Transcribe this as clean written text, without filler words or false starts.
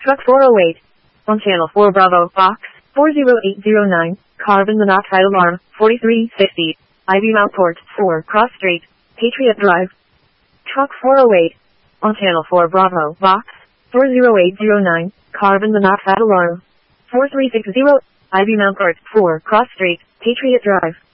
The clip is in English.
Truck 408. On Channel 4 Bravo, Box 40809, Carbon monoxide alarm, 4350. Ivy Mount Port 4, Cross Street, Patriot Drive. Truck 408. On Channel 4 Bravo, Box 40809, Carbon monoxide alarm, 4360. Ivy Mount Port 4, Cross Street, Patriot Drive.